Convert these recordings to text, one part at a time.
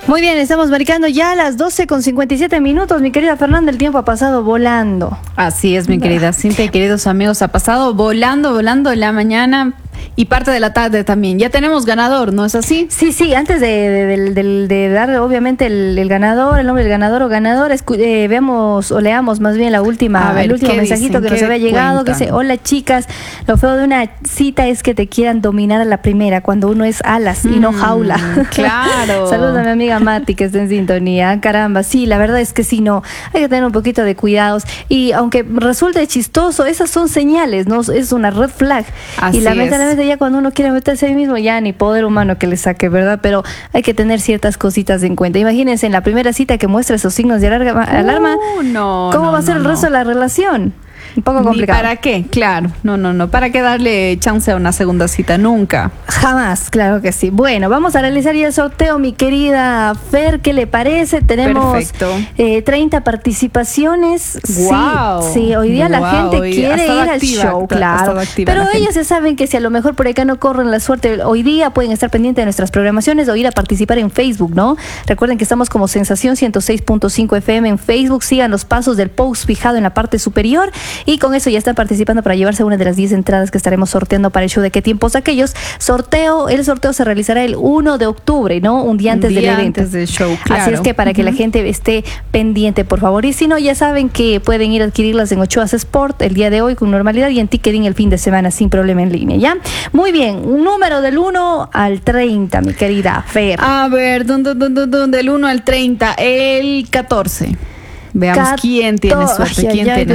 Muy bien, estamos marcando ya las 12:57, mi querida Fernanda, el tiempo ha pasado volando. Así es, mi querida Cintia y queridos amigos, ha pasado volando la mañana y parte de la tarde también. Ya tenemos ganador, ¿no es así? Sí, antes de dar obviamente el ganador, el nombre del ganador o ganadora, veamos o leamos más bien el último mensajito que nos había llegado, que dice: hola chicas, lo feo de una cita es que te quieran dominar a la primera, cuando uno es alas y no jaula. Claro. Saludos a mi amiga Mati, que está en sintonía. Caramba, sí, la verdad es que sí, no, hay que tener un poquito de cuidados, y aunque resulte chistoso, esas son señales, ¿no? Es una red flag. Así y lamentablemente ya cuando uno quiere meterse a sí mismo, ya ni poder humano que le saque, ¿verdad? Pero hay que tener ciertas cositas en cuenta. Imagínense en la primera cita que muestra esos signos de alarma, ¿cómo va a ser el resto de la relación? Un poco complicado. ¿Ni para qué? Claro, no. ¿Para qué darle chance a una segunda cita? Nunca. Jamás, claro que sí. Bueno, vamos a realizar ya el sorteo, mi querida Fer, ¿qué le parece? Tenemos 30 participaciones. Wow. Sí, hoy día la gente quiere ir al show, claro. Pero ellas ya saben que si a lo mejor por acá no corren la suerte, hoy día pueden estar pendientes de nuestras programaciones o ir a participar en Facebook, ¿no? Recuerden que estamos como Sensación 106.5 FM en Facebook. Sigan los pasos del post fijado en la parte superior. Y con eso ya están participando para llevarse una de las 10 entradas que estaremos sorteando para el show de ¿Qué tiempos aquellos? El sorteo se realizará el 1 de octubre, ¿no? Un día antes del evento. Antes del show, claro. Así es que para que la gente esté pendiente, por favor. Y si no, ya saben que pueden ir a adquirirlas en Ochoas Sport el día de hoy con normalidad y en Ticketing el fin de semana sin problema en línea, ¿ya? Muy bien, un número del 1 al 30, mi querida Fer. A ver, del 1 al 30, el 14. Veamos quién tiene suerte,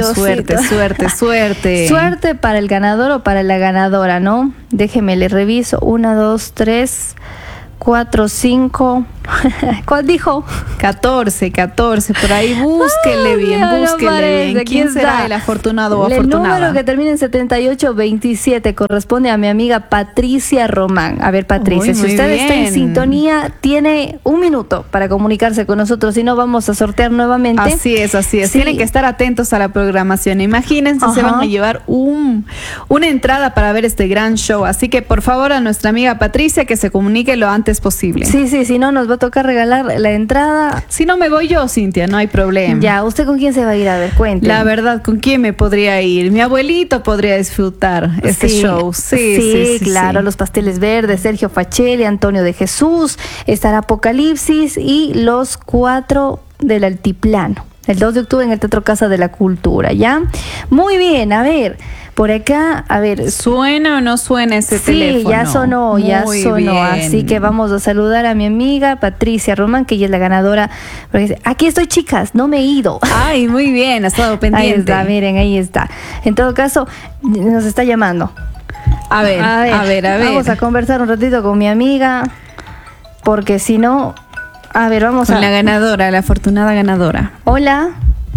suerte. Suerte para el ganador o para la ganadora, ¿no? Déjeme, le reviso. 1, 2, 3, 4, 5. ¿Cuál dijo? 14, por ahí búsquele bien. ¿Quién será el afortunado o afortunada? El número que termina en 7827 corresponde a mi amiga Patricia Román. A ver, Patricia, si usted está en sintonía, tiene un minuto para comunicarse con nosotros, si no vamos a sortear nuevamente. Así es. Sí. Tienen que estar atentos a la programación. Imagínense, se van a llevar una entrada para ver este gran show. Así que, por favor, a nuestra amiga Patricia que se comunique lo antes posible. Sí, si no nos va a tocar regalar la entrada. Si no me voy yo, Cintia, no hay problema. Ya, ¿usted con quién se va a ir? A ver, cuente. La verdad, ¿con quién me podría ir? Mi abuelito podría disfrutar este show. Sí, claro, los pasteles verdes, Sergio Facelli, Antonio de Jesús, estará Apocalipsis y los 4 del Altiplano. El 2 de octubre en el Teatro Casa de la Cultura, ¿ya? Muy bien, a ver, por acá, a ver. ¿Suena o no suena ese teléfono? Sí, ya sonó. Bien. Así que vamos a saludar a mi amiga Patricia Román, que ella es la ganadora. Porque dice: aquí estoy, chicas, no me he ido. Ay, muy bien, ha estado pendiente. Ahí está, miren, ahí está. En todo caso, nos está llamando. A ver. Vamos a conversar un ratito con mi amiga, porque si no... A ver, vamos con la ganadora, la afortunada ganadora. Hola.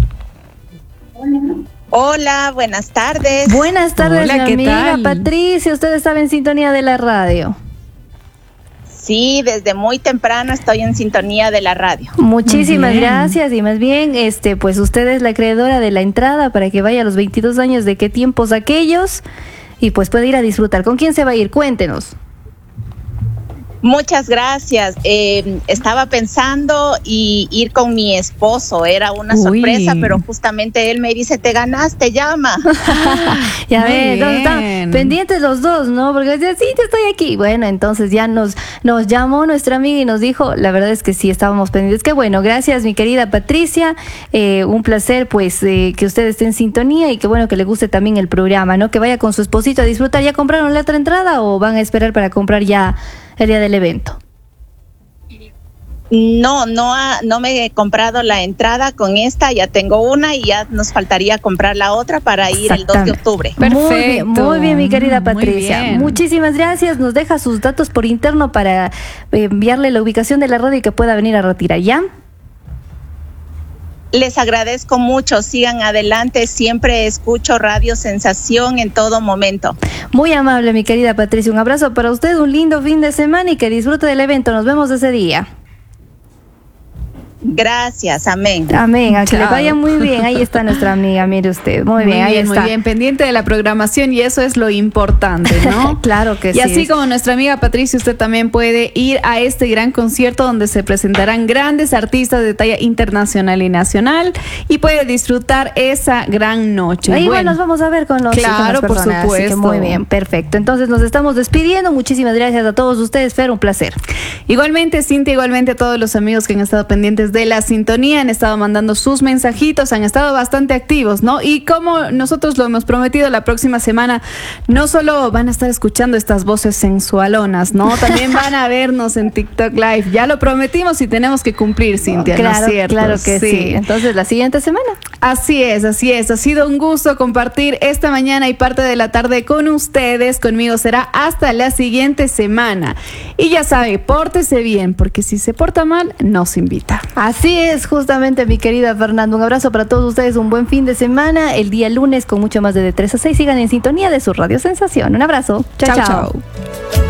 Hola, buenas tardes. Buenas tardes, hola, mi amiga tal? Patricia. Usted estaba en sintonía de la radio. Sí, desde muy temprano estoy en sintonía de la radio. Muchísimas gracias, y más bien, pues usted es la creadora de la entrada para que vaya a los 22 años de ¿Qué tiempos aquellos? Y pues puede ir a disfrutar. ¿Con quién se va a ir? Cuéntenos. Muchas gracias. Estaba pensando ir con mi esposo. Era una sorpresa, pero justamente él me dice: te ganaste, llama. Ya ves, están pendientes los dos, ¿no? Porque decía: sí, te estoy aquí. Bueno, entonces ya nos llamó nuestra amiga y nos dijo, la verdad es que sí, estábamos pendientes. Qué bueno, gracias, mi querida Patricia. Un placer, pues, que usted esté en sintonía y qué bueno que le guste también el programa, ¿no? Que vaya con su esposito a disfrutar. ¿Ya compraron la otra entrada o van a esperar para comprar ya el día del evento? No me he comprado la entrada. Con esta ya tengo una y ya nos faltaría comprar la otra para ir el 2 de octubre. Perfecto. Muy bien, mi querida Patricia. Muchísimas gracias. Nos deja sus datos por interno para enviarle la ubicación de la radio y que pueda venir a retirar, ¿ya? Les agradezco mucho, sigan adelante, siempre escucho Radio Sensación en todo momento. Muy amable, mi querida Patricia, un abrazo para usted, un lindo fin de semana y que disfrute del evento, nos vemos ese día. Gracias, amén. Amén, a que le vaya muy bien. Ahí está nuestra amiga, mire usted. Muy bien, ahí está. Muy bien, pendiente de la programación y eso es lo importante, ¿no? Claro que sí. Y así como nuestra amiga Patricia, usted también puede ir a este gran concierto donde se presentarán grandes artistas de talla internacional y nacional y puede disfrutar esa gran noche. Ahí bueno, nos vamos a ver con los Claro, por supuesto. Así que muy bien, perfecto. Entonces nos estamos despidiendo. Muchísimas gracias a todos ustedes, Fer, un placer. Igualmente, Cintia, igualmente a todos los amigos que han estado pendientes de la sintonía, han estado mandando sus mensajitos, han estado bastante activos, ¿no? Y como nosotros lo hemos prometido, la próxima semana no solo van a estar escuchando estas voces sensualonas, ¿no? También van a vernos en TikTok Live. Ya lo prometimos y tenemos que cumplir, Cintia, claro, ¿no es cierto? Claro que sí. Entonces, la siguiente semana. Así es, así es. Ha sido un gusto compartir esta mañana y parte de la tarde con ustedes. Conmigo será hasta la siguiente semana. Y ya sabe, pórtese bien, porque si se porta mal, no se invita. Así es, justamente, mi querida Fernanda. Un abrazo para todos ustedes, un buen fin de semana. El día lunes con mucho más de 3 a 6. Sigan en sintonía de su Radio Sensación. Un abrazo. Chao, chao.